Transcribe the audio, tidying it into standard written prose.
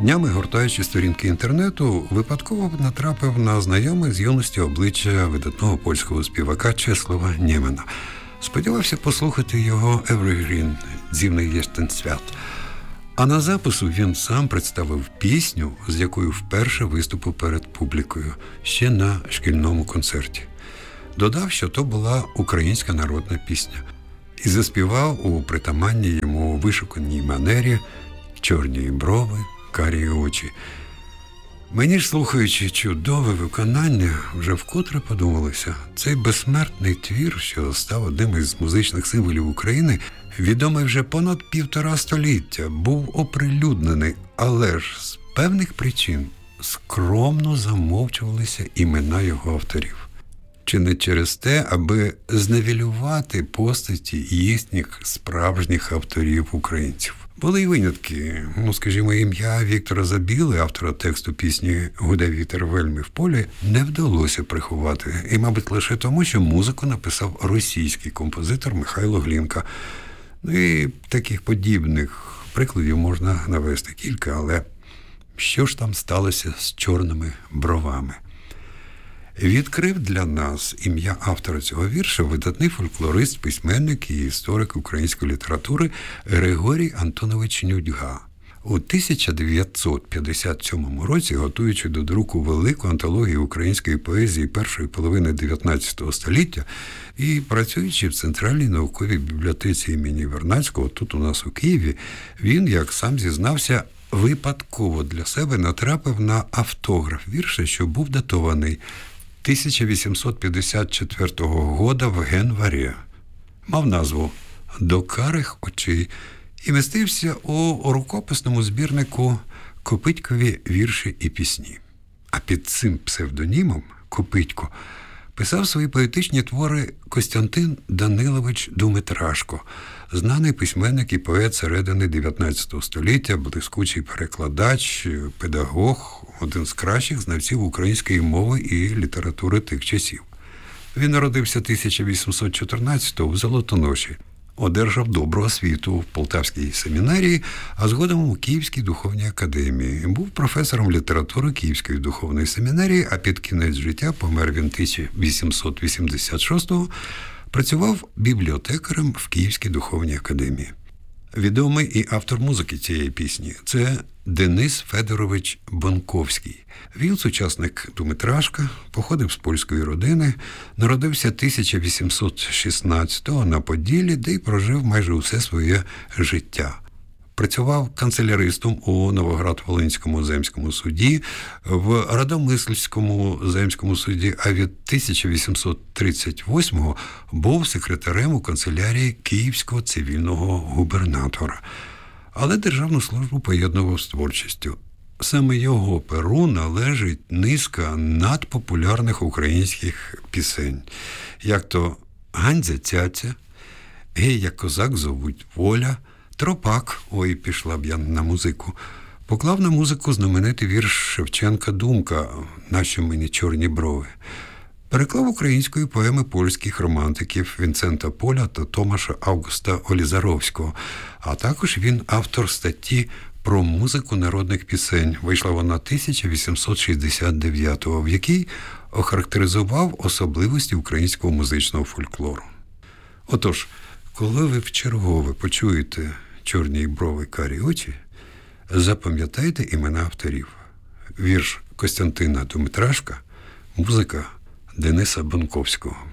Днями, гортаючи сторінки інтернету, випадково натрапив на знайоме з юності обличчя видатного польського співака Чеслова Нємена. Сподівався послухати його «Evergreen» «Дзивний єстен свят». А на запису він сам представив пісню, з якою вперше виступив перед публікою, ще на шкільному концерті. Додав, що то була українська народна пісня. І заспівав у притаманній йому вишуканій манері «Чорні брови, карі очі». Мені ж, слухаючи чудове виконання, вже вкотре подумалося, цей безсмертний твір, що став одним із музичних символів України, відомий вже понад 1,5 століття, був оприлюднений, але ж з певних причин скромно замовчувалися імена його авторів. Чи не через те, аби зневелювати постаті їхніх справжніх авторів-українців? Були й винятки. Скажімо, ім'я Віктора Забіли, автора тексту пісні «Гуде вітер вельми в полі», не вдалося приховати. І, мабуть, лише тому, що музику написав російський композитор Михайло Глінка. І таких подібних прикладів можна навести кілька, але що ж там сталося з чорними бровами? Відкрив для нас ім'я автора цього вірша видатний фольклорист, письменник і історик української літератури Григорій Антонович Нюдьга. У 1957 році, готуючи до друку велику антологію української поезії першої половини 19 століття і працюючи в Центральній науковій бібліотеці імені Вернадського, тут у нас у Києві, він, як сам зізнався, випадково для себе натрапив на автограф вірша, що був датований 1854 года в январі. Мав назву «До карих очей» і містився у рукописному збірнику «Копитькові вірші і пісні». А під цим псевдонімом «Копитько» писав свої поетичні твори Костянтин Данилович Думитрашко, знаний письменник і поет середини 19 століття, блискучий перекладач, педагог, один з кращих знавців української мови і літератури тих часів. Він народився 1814-го в Золотоноші, одержав добру освіту в Полтавській семінарії, а згодом у Київській духовній академії. Був професором літератури Київської духовної семінарії, а під кінець життя, помер він 1886-го, працював бібліотекарем в Київській духовній академії. Відомий і автор музики цієї пісні – це Денис Федорович Бонковський. Він сучасник Думитрашка, походив з польської родини, народився 1816-го на Поділлі, де й прожив майже усе своє життя. Працював канцеляристом у Новоград-Волинському земському суді, в Радомисльському земському суді, а від 1838-го був секретарем у канцелярії Київського цивільного губернатора. Але державну службу поєднував з творчістю. Саме його перу належить низка надпопулярних українських пісень, як то «Гандзя цяця», «Гей, як козак зовуть Воля», «Тропак», ой, пішла б я на музику. Поклав на музику знаменитий вірш Шевченка «Думка», «Нащо мені чорні брови». Переклав української поеми польських романтиків Вінцента Поля та Томаша Августа Олізаровського. А також він автор статті про музику народних пісень. Вийшла вона 1869-го, в якій охарактеризував особливості українського музичного фольклору. Отож, коли ви вчергове почуєте «Чорні брови, карі очі», запам'ятайте імена авторів. Вірш Костянтина Думитрашка, музика Дениса Бонковського.